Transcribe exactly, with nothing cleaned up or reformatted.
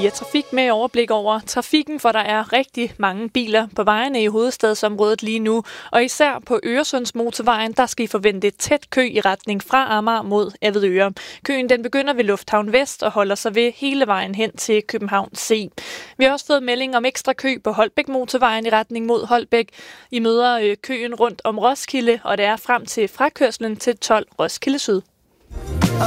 Via Trafik med overblik over trafikken, for der er rigtig mange biler på vejene i hovedstadsområdet lige nu. Og især på Øresundsmotorvejen, der skal I forvente et tæt kø i retning fra Amager mod Avedøre. Køen den begynder ved Lufthavn Vest og holder sig ved hele vejen hen til København C. Vi har også fået melding om ekstra kø på Holbæk Motorvejen i retning mod Holbæk. I møder køen rundt om Roskilde, og det er frem til frakørslen til tolv Roskilde Syd.